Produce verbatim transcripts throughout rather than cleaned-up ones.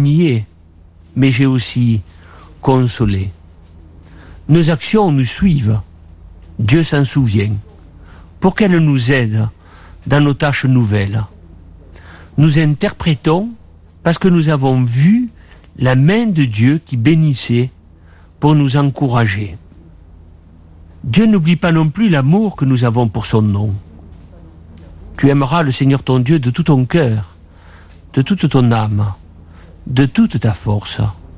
nié, mais j'ai aussi consolé. Nos actions nous suivent. Dieu s'en souvient. Pour qu'elle nous aide dans nos tâches nouvelles. Nous interprétons parce que nous avons vu la main de Dieu qui bénissait pour nous encourager. Dieu n'oublie pas non plus l'amour que nous avons pour son nom. Tu aimeras le Seigneur ton Dieu de tout ton cœur, de toute ton âme, de toute ta force.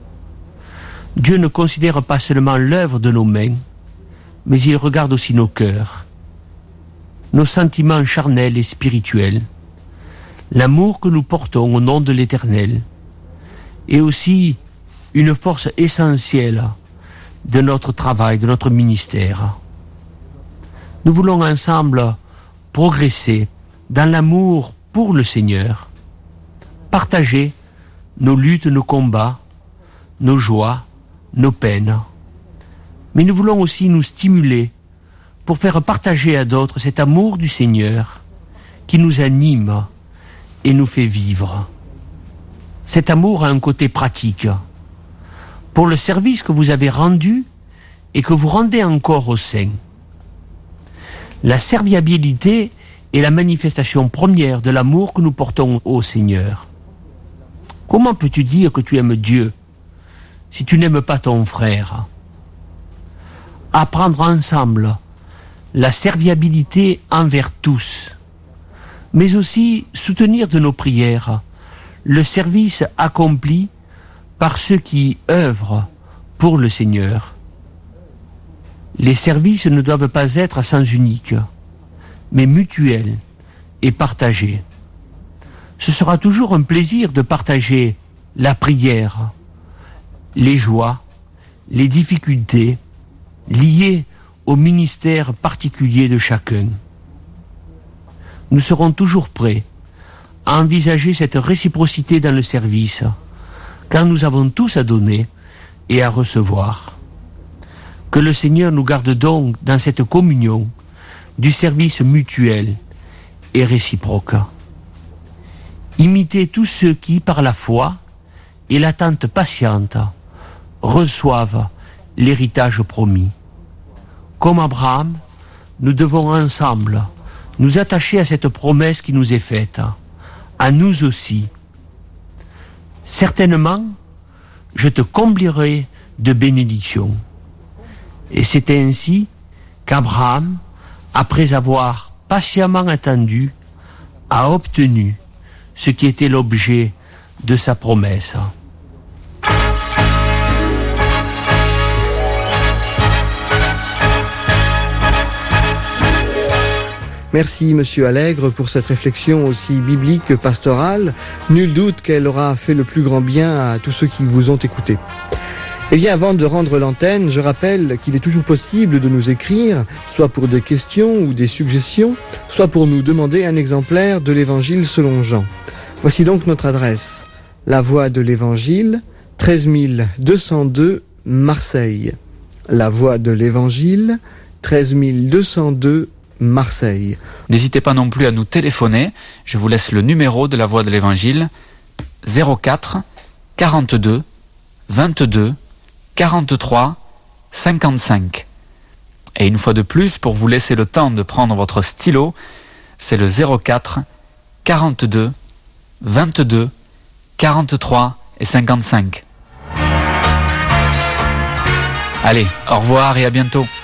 Dieu ne considère pas seulement l'œuvre de nos mains, mais il regarde aussi nos cœurs, nos sentiments charnels et spirituels, l'amour que nous portons au nom de l'Éternel, et aussi une force essentielle de notre travail, de notre ministère. Nous voulons ensemble progresser dans l'amour pour le Seigneur, partager nos luttes, nos combats, nos joies, nos peines. Mais nous voulons aussi nous stimuler pour faire partager à d'autres cet amour du Seigneur qui nous anime et nous fait vivre. Cet amour a un côté pratique. Pour le service que vous avez rendu et que vous rendez encore aux saints. La serviabilité est la manifestation première de l'amour que nous portons au Seigneur. Comment peux-tu dire que tu aimes Dieu si tu n'aimes pas ton frère? Apprendre ensemble la serviabilité envers tous, mais aussi soutenir de nos prières le service accompli par ceux qui œuvrent pour le Seigneur. Les services ne doivent pas être à sens unique, mais mutuels et partagés. Ce sera toujours un plaisir de partager la prière, les joies, les difficultés liées au ministère particulier de chacun. Nous serons toujours prêts à envisager cette réciprocité dans le service, car nous avons tous à donner et à recevoir. Que le Seigneur nous garde donc dans cette communion du service mutuel et réciproque. Imitez tous ceux qui, par la foi et l'attente patiente, reçoivent l'héritage promis. Comme Abraham, nous devons ensemble nous attacher à cette promesse qui nous est faite, à nous aussi. Certainement, je te comblerai de bénédictions. Et c'est ainsi qu'Abraham, après avoir patiemment attendu, a obtenu ce qui était l'objet de sa promesse. Merci Monsieur Allègre pour cette réflexion aussi biblique que pastorale. Nul doute qu'elle aura fait le plus grand bien à tous ceux qui vous ont écouté. Eh bien, avant de rendre l'antenne, je rappelle qu'il est toujours possible de nous écrire, soit pour des questions ou des suggestions, soit pour nous demander un exemplaire de l'Évangile selon Jean. Voici donc notre adresse. La Voix de l'Évangile, treize mille deux cent deux, Marseille. La Voix de l'Évangile, treize mille deux cent deux, Marseille. N'hésitez pas non plus à nous téléphoner. Je vous laisse le numéro de la Voix de l'Évangile, zéro quatre, quarante-deux, vingt-deux, quarante-trois, cinquante-cinq. Et une fois de plus, pour vous laisser le temps de prendre votre stylo, c'est le zéro quatre, quarante-deux, vingt-deux, quarante-trois et cinquante-cinq. Allez, au revoir et à bientôt.